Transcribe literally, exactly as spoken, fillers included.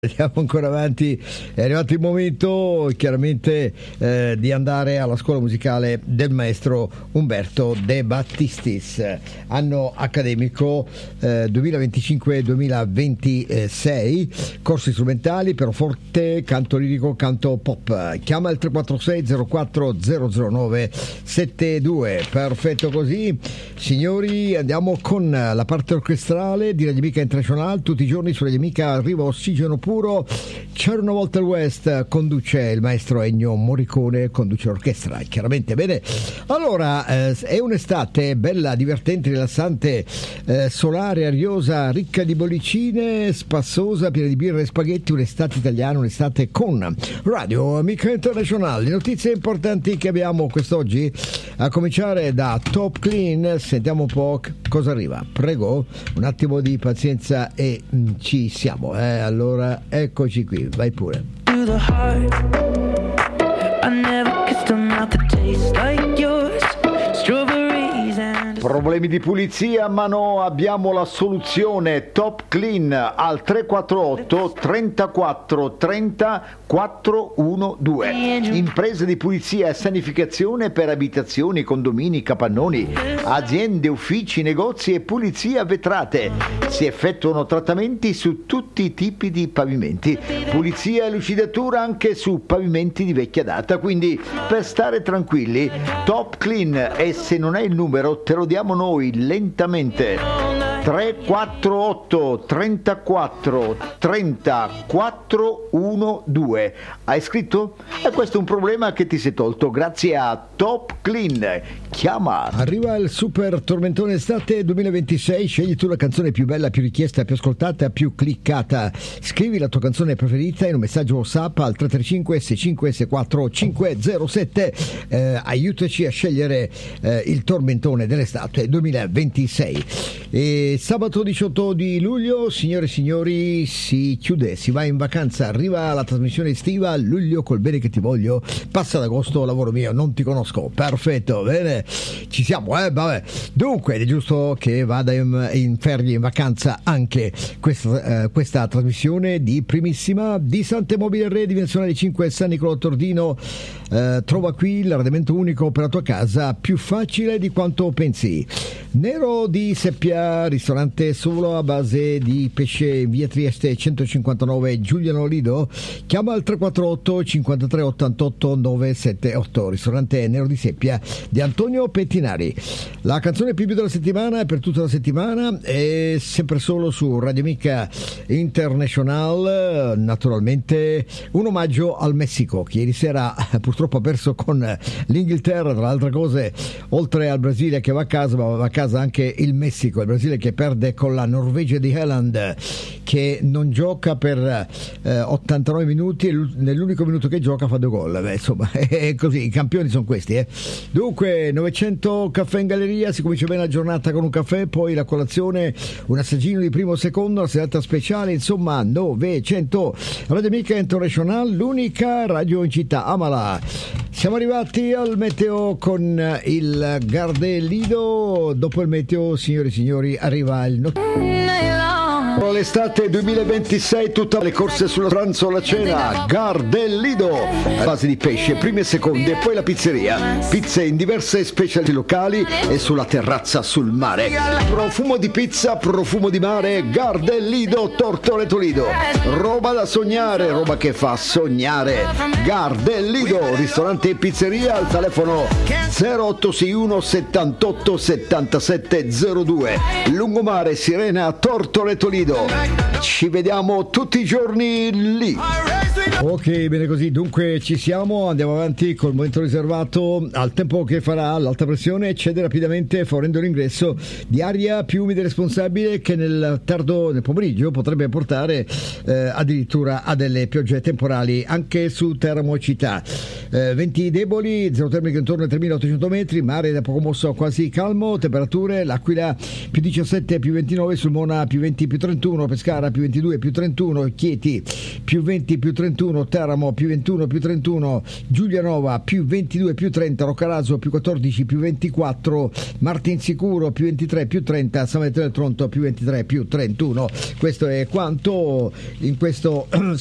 Andiamo ancora avanti, è arrivato il momento chiaramente eh, di andare alla scuola musicale del maestro Umberto De Battistis, anno accademico eh, duemilaventicinque duemilaventisei, corsi strumentali, pianoforte, canto lirico, canto pop. Chiama il tre quattro sei zero quattro zero zero nove sette due. Perfetto così, signori, andiamo con la parte orchestrale di Radio Amica International. Tutti i giorni su Radio Amica arriva Ossigeno Puro. C'era una volta il West, conduce il maestro Ennio Morricone, conduce l'orchestra, chiaramente. Bene, allora eh, è un'estate bella, divertente, rilassante, eh, solare, ariosa, ricca di bollicine, spassosa, piena di birra e spaghetti, un'estate italiana, un'estate con Radio Amica International. Le notizie importanti che abbiamo quest'oggi, a cominciare da Top Clean. Sentiamo un po' cosa arriva. Prego, un attimo di pazienza e mh, ci siamo. Eh, allora eccoci qui, vai pure. Problemi di pulizia? Ma no, abbiamo la soluzione. Top Clean al tre quattro otto trentaquattro trenta quattrocentododici. Imprese di pulizia e sanificazione per abitazioni, condomini, capannoni, aziende, uffici, negozi e pulizia vetrate. Si effettuano trattamenti su tutti i tipi di pavimenti, pulizia e lucidatura anche su pavimenti di vecchia data. Quindi, per stare tranquilli, Top Clean, e se non hai il numero te lo diamo noi lentamente: tre quattro otto trentaquattro trenta quattrocentododici. Hai scritto? E questo è un problema che ti sei tolto grazie a Top Clean. Chiama. Arriva il super tormentone estate duemilaventisei. Scegli tu la canzone più bella, più richiesta, più ascoltata, più cliccata. Scrivi la tua canzone preferita in un messaggio WhatsApp al tre tre cinque sei cinque sei quattro cinque zero sette. Eh, aiutaci a scegliere eh, il tormentone dell'estate duemilaventisei. E sabato diciotto di luglio, signore e signori, si chiude, si va in vacanza, arriva la trasmissione estiva. Luglio col bene che ti voglio, passa ad agosto, lavoro mio, non ti conosco. Perfetto, bene, ci siamo, eh, vabbè. Dunque è giusto che vada in, in ferie, in vacanza anche questa, eh, questa trasmissione di primissima di Sante Mobile Re, dimensionale cinque, San Nicolò Tordino. Eh, trova qui l'arredamento unico per la tua casa, più facile di quanto pensi. Nero di Seppia, ristorante solo a base di pesce in via Trieste centocinquantanove, Giuliano Lido. Chiama al tre quattro otto cinquantatré ottantotto novecentosettantotto. Ristorante Nero di Seppia di Antonio Pettinari. La canzone più della settimana è per tutta la settimana, è sempre solo su Radio Amica International. Naturalmente un omaggio al Messico, che ieri sera purtroppo ha perso con l'Inghilterra. Tra le altre cose, oltre al Brasile che va a casa, ma va a casa anche il Messico. Il Brasile che perde con la Norvegia di Haaland, che non gioca per eh, ottantanove minuti e nell'unico minuto che gioca fa due gol. Beh, insomma, è così, i campioni sono questi, eh. Dunque, novecento caffè in galleria, si comincia bene la giornata con un caffè, poi la colazione, un assaggino di primo o secondo, la serata speciale, insomma, novecento. Radio Amica International, l'unica radio in città, amala. Siamo arrivati al meteo con il Gardellido. Dopo il meteo, signori e signori, arriva il notizio. L'estate duemilaventisei, tutte le corse sulla pranzo o la cena. Gardellido, a base di pesce, prime e seconde, poi la pizzeria. Pizze in diverse specialty locali e sulla terrazza sul mare. Profumo di pizza, profumo di mare. Gardellido, Tortore Toledo. Roba da sognare, roba che fa sognare. Gardellido, ristorante e pizzeria, al telefono zero otto sei uno settantotto settantasette zero due. Lungomare, Sirena, Tortore Toledo. Ci vediamo tutti i giorni lì. Ok, bene così, dunque ci siamo, andiamo avanti col momento riservato al tempo che farà l'alta pressione. Cede rapidamente favorendo l'ingresso di aria più umida e responsabile che nel tardo nel pomeriggio potrebbe portare eh, addirittura a delle piogge temporali anche su Teramo città. Eh, venti deboli, zero termico intorno ai tremilaottocento metri, mare da poco mosso quasi calmo, temperature: L'Aquila più diciassette più ventinove, Sulmona più venti più trentuno, Pescara più ventidue più trentuno, Chieti più venti più trentuno, trentuno, Teramo più ventuno più trentuno, Giulianova più ventidue più trenta, Roccaraso più quattordici più ventiquattro, Martinsicuro più ventitré più trenta, San Benedetto del Tronto più ventitré più trentuno. Questo è quanto in questo